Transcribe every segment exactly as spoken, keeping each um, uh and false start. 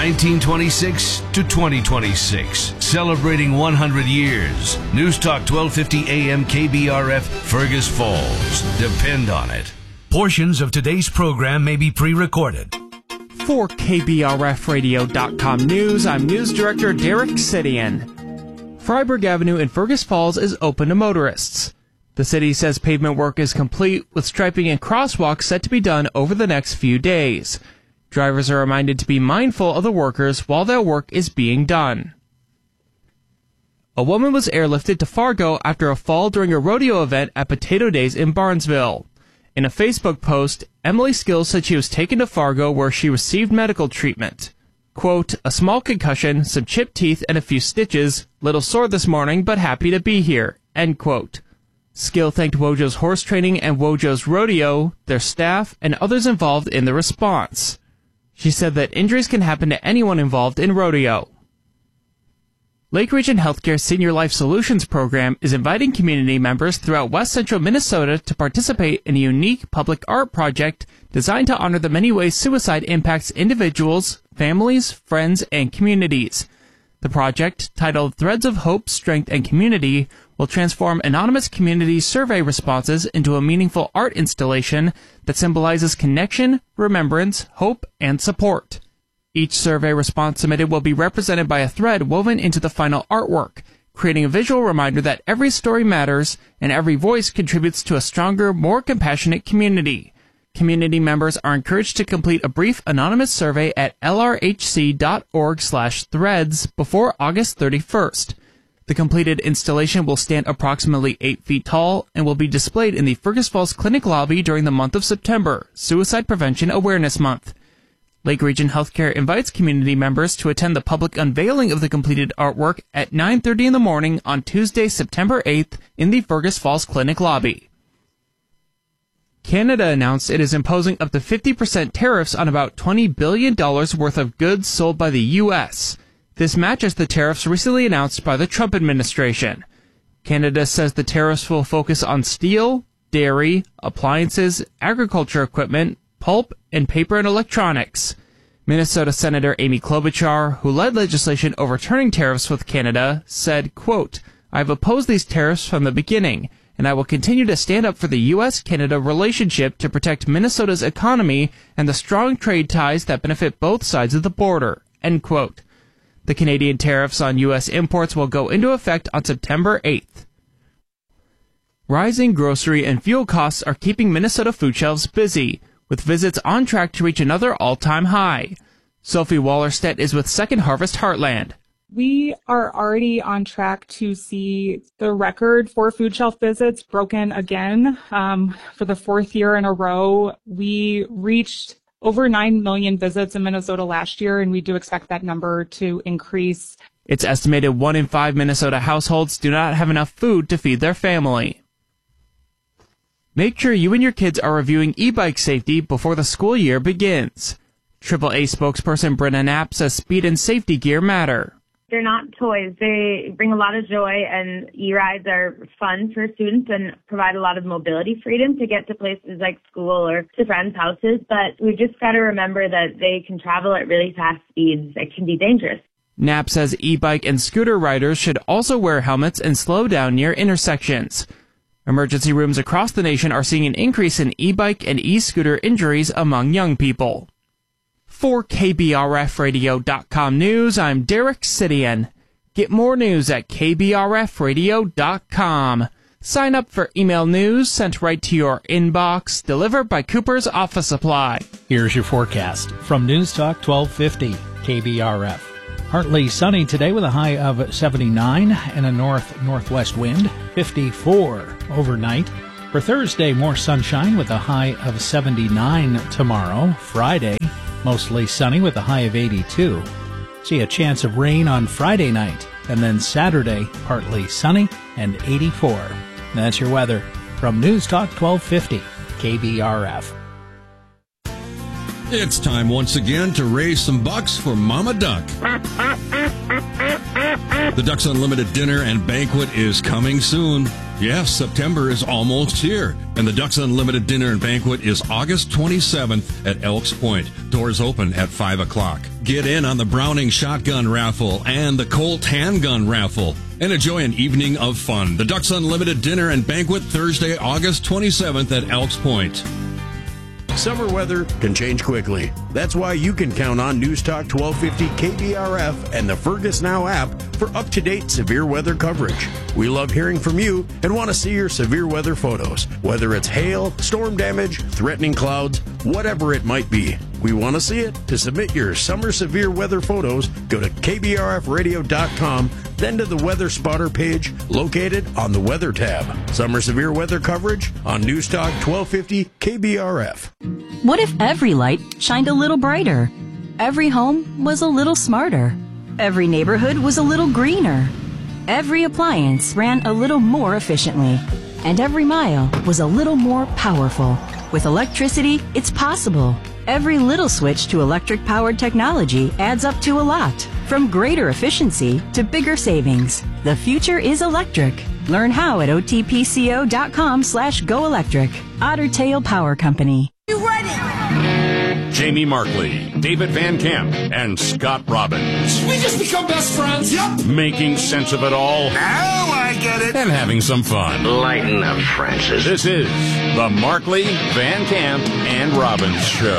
nineteen twenty-six to twenty twenty-six, celebrating one hundred years. News Talk twelve fifty A M K B R F, Fergus Falls. Depend on it. Portions of today's program may be pre-recorded. For K B R F radio dot com News, I'm News Director Derek Sidian. Freiburg Avenue in Fergus Falls is open to motorists. The city says pavement work is complete, with striping and crosswalks set to be done over the next few days. Drivers are reminded to be mindful of the workers while their work is being done. A woman was airlifted to Fargo after a fall during a rodeo event at Potato Days in Barnesville. In a Facebook post, Emily Skills said she was taken to Fargo where she received medical treatment. Quote, a small concussion, some chipped teeth, and a few stitches. Little sore this morning, but happy to be here. End quote. Skill thanked Wojo's Horse Training and Wojo's Rodeo, their staff, and others involved in the response. She said that injuries can happen to anyone involved in rodeo. Lake Region Healthcare Senior Life Solutions Program is inviting community members throughout west central Minnesota to participate in a unique public art project designed to honor the many ways suicide impacts individuals, families, friends, and communities. The project, titled Threads of Hope, Strength, and Community, will transform anonymous community survey responses into a meaningful art installation that symbolizes connection, remembrance, hope, and support. Each survey response submitted will be represented by a thread woven into the final artwork, creating a visual reminder that every story matters and every voice contributes to a stronger, more compassionate community. Community members are encouraged to complete a brief anonymous survey at L R H C dot org slash threads before August thirty-first. The completed installation will stand approximately eight feet tall and will be displayed in the Fergus Falls Clinic lobby during the month of September, Suicide Prevention Awareness Month. Lake Region Healthcare invites community members to attend the public unveiling of the completed artwork at nine thirty in the morning on Tuesday, September eighth in the Fergus Falls Clinic lobby. Canada announced it is imposing up to fifty percent tariffs on about twenty billion dollars worth of goods sold by the U S. This matches the tariffs recently announced by the Trump administration. Canada says the tariffs will focus on steel, dairy, appliances, agriculture equipment, pulp, and paper and electronics. Minnesota Senator Amy Klobuchar, who led legislation overturning tariffs with Canada, said, quote, I've opposed these tariffs from the beginning, and I will continue to stand up for the U S Canada relationship to protect Minnesota's economy and the strong trade ties that benefit both sides of the border, end quote. The Canadian tariffs on U S imports will go into effect on September eighth. Rising grocery and fuel costs are keeping Minnesota food shelves busy, with visits on track to reach another all-time high. Sophie Wallerstedt is with Second Harvest Heartland. We are already on track to see the record for food shelf visits broken again. Um, for the fourth year in a row, we reached over nine million visits in Minnesota last year, and we do expect that number to increase. It's estimated one in five Minnesota households do not have enough food to feed their family. Make sure you and your kids are reviewing e-bike safety before the school year begins. triple A spokesperson Brenna Knapp says speed and safety gear matter. They're not toys. They bring a lot of joy, and e-rides are fun for students and provide a lot of mobility freedom to get to places like school or to friends' houses. But we've just got to remember that they can travel at really fast speeds. It can be dangerous. Knapp says e-bike and scooter riders should also wear helmets and slow down near intersections. Emergency rooms across the nation are seeing an increase in e-bike and e-scooter injuries among young people. For K B R F radio dot com News, I'm Derek Sidian. Get more news at K B R F radio dot com. Sign up for email news sent right to your inbox, delivered by Cooper's Office Supply. Here's your forecast from News Talk twelve fifty K B R F. Partly sunny today with a high of seventy-nine and a north-northwest wind, fifty-four overnight. For Thursday, more sunshine with a high of seventy-nine tomorrow. Friday, mostly sunny with a high of eighty-two. See a chance of rain on Friday night, and then Saturday, partly sunny and eighty-four. That's your weather from News Talk twelve fifty K B R F. It's time once again to raise some bucks for Mama Duck. The Ducks Unlimited dinner and banquet is coming soon. Yes, September is almost here, and the Ducks Unlimited Dinner and Banquet is August twenty-seventh at Elks Point. Doors open at five o'clock. Get in on the Browning Shotgun Raffle and the Colt Handgun Raffle, and enjoy an evening of fun. The Ducks Unlimited Dinner and Banquet, Thursday, August twenty-seventh at Elks Point. Summer weather can change quickly. That's why you can count on News Talk twelve fifty K B R F and the Fergus Now app for up-to-date severe weather coverage. We love hearing from you and want to see your severe weather photos, whether it's hail, storm damage, threatening clouds, whatever it might be. We want to see it. To submit your summer severe weather photos, go to K B R F radio dot com, then to the Weather Spotter page located on the Weather tab. Summer severe weather coverage on News Talk twelve fifty K B R F. What if every light shined a little brighter? Every home was a little smarter. Every neighborhood was a little greener. Every appliance ran a little more efficiently. And every mile was a little more powerful. With electricity, it's possible. Every little switch to electric-powered technology adds up to a lot. From greater efficiency to bigger savings. The future is electric. Learn how at otpco.com slash go electric. Otter Tail Power Company. You ready? Jamie Markley, David Van Camp, and Scott Robbins. We just become best friends. Yep. Making sense of it all. Now I get it. And having some fun. Lighten up, Francis. This is the Markley, Van Camp, and Robbins Show.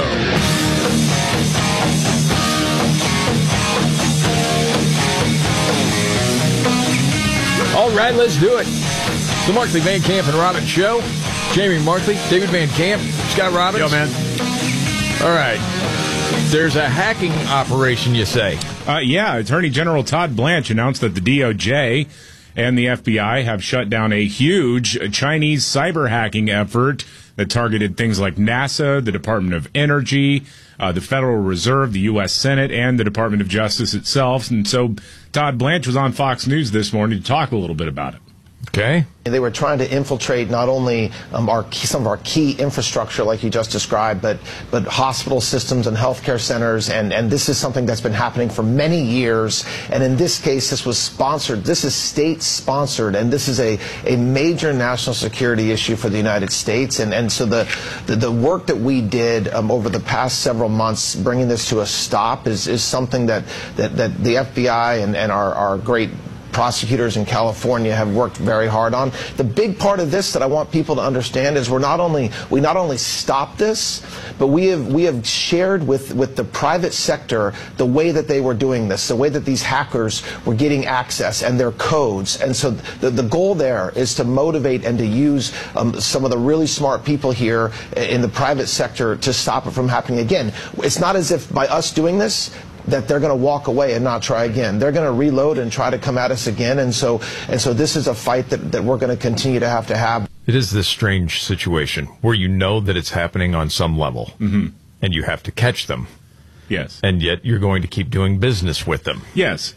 All right, let's do it. The Markley, Van Camp, and Robbins Show. Jamie Markley, David Van Camp, Scott Robbins. Yo, man. All right. There's a hacking operation, you say? Uh, yeah, Attorney General Todd Blanche announced that the D O J and the F B I have shut down a huge Chinese cyber hacking effort that targeted things like NASA, the Department of Energy, uh, the Federal Reserve, the U S Senate, and the Department of Justice itself. And so Todd Blanche was on Fox News this morning to talk a little bit about it. Okay. They were trying to infiltrate not only um, our key, some of our key infrastructure, like you just described, but but hospital systems and healthcare centers, and and this is something that's been happening for many years. And in this case, this was sponsored. This is state-sponsored, and this is a a major national security issue for the United States. And and so the the, the work that we did um, over the past several months, bringing this to a stop, is is something that that that the F B I and and our our great prosecutors in California have worked very hard on. The big part of this that I want people to understand is we're not only we not only stopped this, but we have we have shared with with the private sector the way that they were doing this, the way that these hackers were getting access and their codes. And so the the goal there is to motivate and to use um, some of the really smart people here in the private sector to stop it from happening again. It's not as if by us doing this that they're going to walk away and not try again. They're going to reload and try to come at us again. And so and so this is a fight that, that we're going to continue to have to have. It is this strange situation where you know that it's happening on some level, mm-hmm. and you have to catch them. Yes. And yet you're going to keep doing business with them. Yes.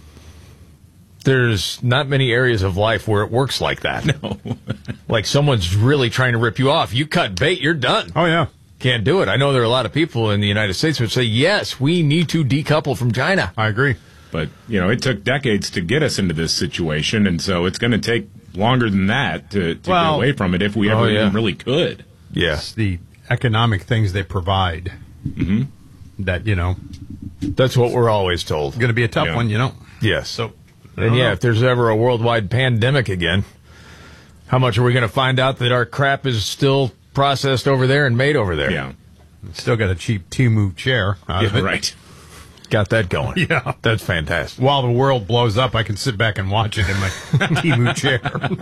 There's not many areas of life where it works like that. No. Like someone's really trying to rip you off. You cut bait, you're done. Oh, yeah. Can't do it. I know there are a lot of people in the United States who would say, yes, we need to decouple from China. I agree. But, you know, it took decades to get us into this situation, and so it's going to take longer than that to, to well, get away from it if we ever oh, yeah. even really could. Yeah. It's the economic things they provide mm-hmm. that, you know. That's what we're always told. It's going to be a tough yeah. one, you know. Yes. So, and, yeah, know. if there's ever a worldwide pandemic again, how much are we going to find out that our crap is still processed over there and made over there? Yeah. Still got a cheap Temu chair out yeah, of it. Right. Got that going. Yeah. That's fantastic. While the world blows up, I can sit back and watch it in my Temu chair.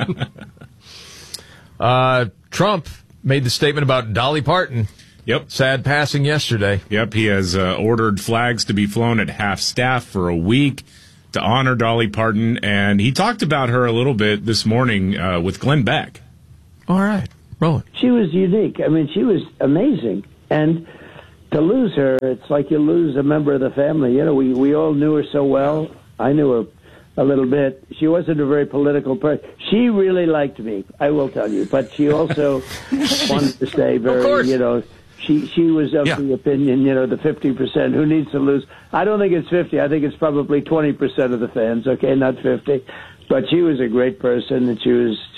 uh, Trump made the statement about Dolly Parton. Yep. Sad passing yesterday. Yep. He has uh, ordered flags to be flown at half staff for a week to honor Dolly Parton. And he talked about her a little bit this morning uh, with Glenn Beck. All right. Rolling. She was unique. I mean, she was amazing. And to lose her, it's like you lose a member of the family. You know, we, we all knew her so well. I knew her a little bit. She wasn't a very political person. She really liked me, I will tell you. But she also wanted to stay very, you know, she, she was of yeah. the opinion, you know, the fifty percent who needs to lose. I don't think it's fifty. I think it's probably twenty percent of the fans, okay, not fifty. But she was a great person, and she was just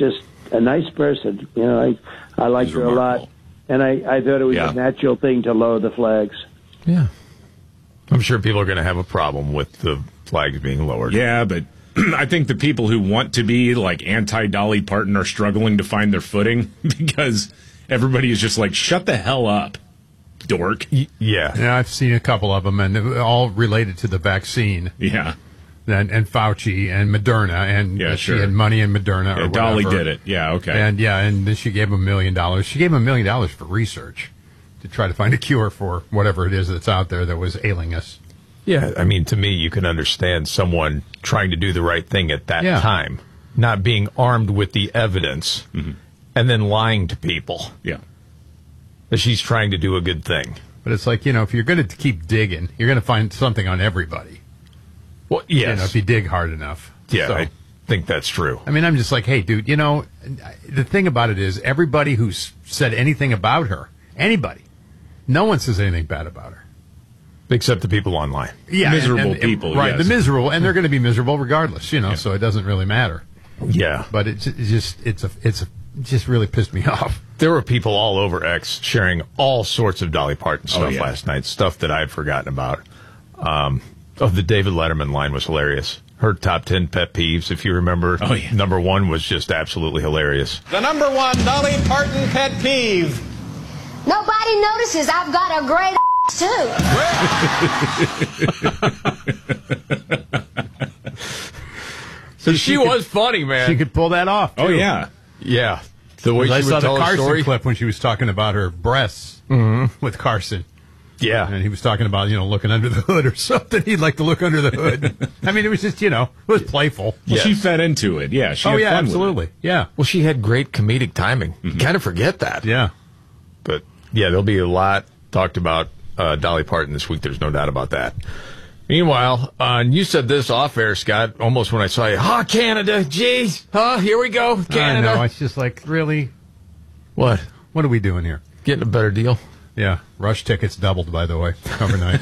a nice person. You know, I I liked her a lot, and I, I thought it was Yeah. a natural thing to lower the flags. Yeah. I'm sure people are going to have a problem with the flags being lowered. Yeah, but I think the people who want to be like anti-Dolly Parton are struggling to find their footing because everybody is just like, shut the hell up, dork. Yeah. Yeah, I've seen a couple of them, and they're all related to the vaccine. Yeah. And, and Fauci and Moderna, and Yeah, she sure. had money in Moderna. Yeah, or Dolly whatever. did it. Yeah, okay. And yeah, and then she gave him a million dollars. She gave him a million dollars for research to try to find a cure for whatever it is that's out there that was ailing us. Yeah, I mean, to me, you can understand someone trying to do the right thing at that Yeah. time, not being armed with the evidence, and then lying to people. Yeah. That she's trying to do a good thing. But it's like, you know, if you're going to keep digging, you're going to find something on everybody. Well, yes. You know, if you dig hard enough. Yeah, So- I think that's true. I mean, I'm just like, hey, dude, you know, the thing about it is everybody who's said anything about her, anybody, no one says anything bad about her. Except the people online. Yeah, Miserable and- and- people, right? yes. The miserable, and they're going to be miserable regardless, you know. So it doesn't really matter. Yeah, but it's, it's just it's a it's a, it just really pissed me off. There were people all over X sharing all sorts of Dolly Parton stuff Oh, yeah. last night, stuff that I had forgotten about. Um, oh, the David Letterman line was hilarious. Her top ten pet peeves, if you remember. Oh, yeah. Number one was just absolutely hilarious. The number one Dolly Parton pet peeve. Nobody notices I've got a great too. So she was funny, man. She could pull that off. Oh, too. yeah. Yeah. The way I she saw would the tell a Carson story. clip when she was talking about her breasts with Carson. Yeah. And he was talking about, you know, looking under the hood or something. He'd like to look under the hood. I mean, it was just, you know, it was playful. Well, she fed into it. Yeah. She oh, had yeah, fun with it. absolutely. Yeah. Well, she had great comedic timing. You kind of forget that. Yeah. But, yeah, there'll be a lot talked about uh, Dolly Parton this week. There's no doubt about that. Meanwhile, uh, and you said this off air, Scott, almost when I saw you. Ah, Canada, geez. Huh, here we go, Canada. I know. It's just like, really? What? What are we doing here? Getting a better deal? Yeah. Rush tickets doubled, by the way, overnight.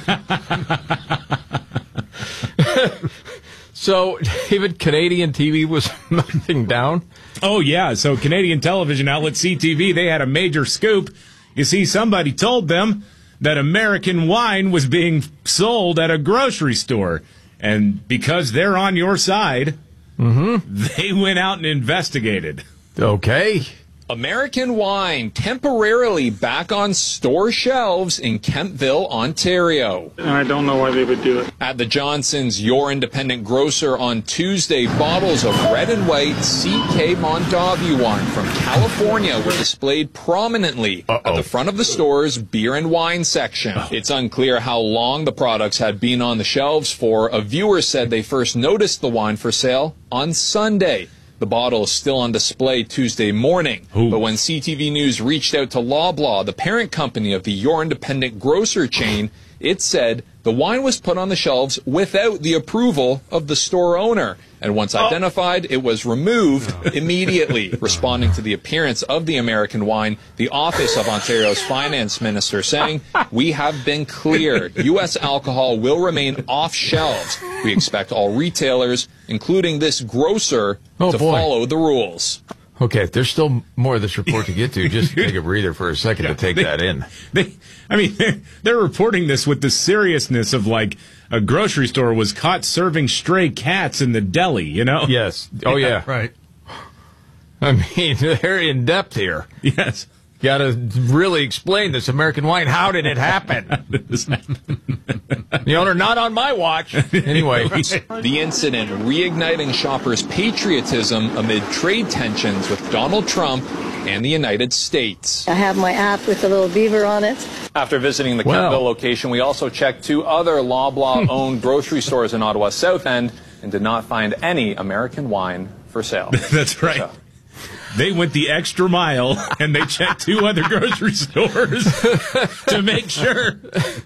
So, David, Canadian T V was melting down? Oh, yeah. So Canadian television outlet C T V, they had a major scoop. You see, somebody told them that American wine was being sold at a grocery store. And because they're on your side, they went out and investigated. Okay. American wine temporarily back on store shelves in Kentville, Ontario. And I don't know why they would do it. At the Johnson's Your Independent Grocer on Tuesday, bottles of red and white C K Mondavi wine from California were displayed prominently Uh-oh. at the front of the store's beer and wine section. Oh. It's unclear how long the products had been on the shelves for. A viewer said they first noticed the wine for sale on Sunday. The bottle is still on display Tuesday morning. Ooh. But when C T V News reached out to Loblaw, the parent company of the Your Independent Grocer chain, it said the wine was put on the shelves without the approval of the store owner. And once oh. identified, it was removed oh. immediately. Responding to the appearance of the American wine, the Office of Ontario's Finance Minister saying, "We have been cleared. U S alcohol will remain off shelves. We expect all retailers, including this grocer, oh, to boy. follow the rules." Okay, there's still more of this report to get to. Just take a breather for a second yeah, to take they, that in. They, I mean, they're, they're reporting this with the seriousness of like a grocery store was caught serving stray cats in the deli, you know? Yes. Oh, yeah. yeah. Right. I mean, they're in depth here. Yes. Got to really explain this American wine. How did it happen? The owner, not on my watch. Anyway. The incident reigniting shoppers' patriotism amid trade tensions with Donald Trump and the United States. I have my app with the little beaver on it. After visiting the Wow. Kentville location, we also checked two other Loblaw-owned grocery stores in Ottawa's South End and did not find any American wine for sale. That's right. So, they went the extra mile and they checked two other grocery stores to make sure